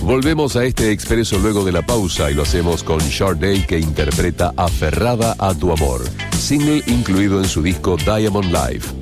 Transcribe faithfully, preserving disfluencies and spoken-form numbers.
Volvemos a este expreso luego de la pausa y lo hacemos con Sade, que interpreta Aferrada a tu amor, single incluido en su disco Diamond Life.